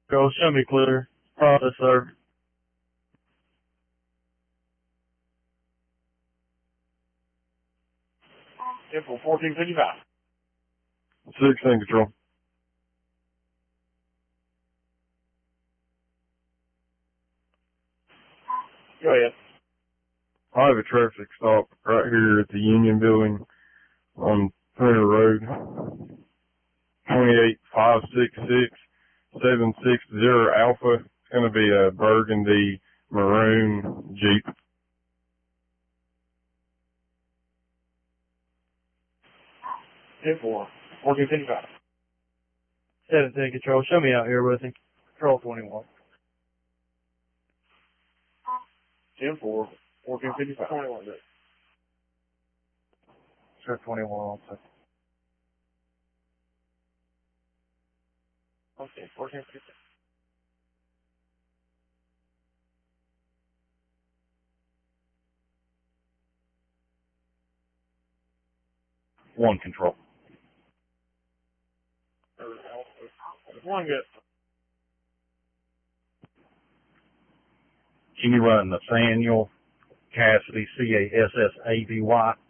Go show me clear. Process, sir. 1455. 16 control. Go ahead. I have a traffic stop right here at the Union Building on Printer Road. 28566 Alpha. It's going to be a burgundy maroon Jeep. 1455. 17 control. Show me out here with him. Control 21. 1455. 21. Sure, 21 also. Okay, 1455. One control. One good. Can you run Nathaniel Cassidy, CASSAVY,